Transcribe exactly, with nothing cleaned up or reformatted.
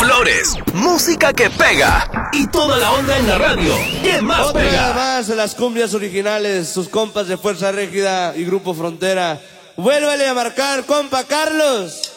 Flores, música que pega y toda la onda en la radio. ¿Qué más Otra pega? vez más las cumbias originales, sus compas de Fuerza Régida y Grupo Frontera. Vuélvale a marcar, compa Carlos.